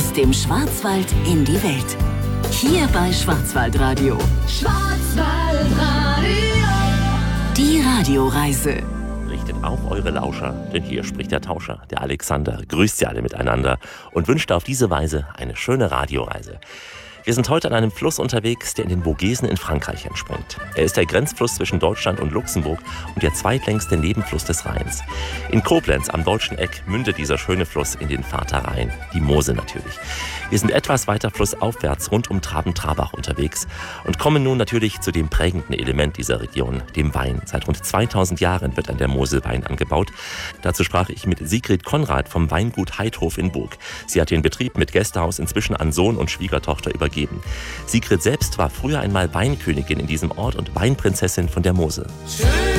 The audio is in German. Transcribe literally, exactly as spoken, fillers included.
Aus dem Schwarzwald in die Welt. Hier bei Schwarzwaldradio. Schwarzwaldradio. Die Radioreise. Richtet auf eure Lauscher, denn hier spricht der Tauscher, der Alexander, grüßt sie alle miteinander und wünscht auf diese Weise eine schöne Radioreise. Wir sind heute an einem Fluss unterwegs, der in den Vogesen in Frankreich entspringt. Er ist der Grenzfluss zwischen Deutschland und Luxemburg und der zweitlängste Nebenfluss des Rheins. In Koblenz am Deutschen Eck mündet dieser schöne Fluss in den Vater Rhein, die Mosel natürlich. Wir sind etwas weiter flussaufwärts rund um Traben-Trarbach unterwegs und kommen nun natürlich zu dem prägenden Element dieser Region, dem Wein. Seit rund zweitausend Jahren wird an der Mosel Wein angebaut. Dazu sprach ich mit Sigrid Konrad vom Weingut Heidhof in Burg. Sie hat den Betrieb mit Gästehaus inzwischen an Sohn und Schwiegertochter übergeben. Sigrid selbst war früher einmal Weinkönigin in diesem Ort und Weinprinzessin von der Mosel. Schön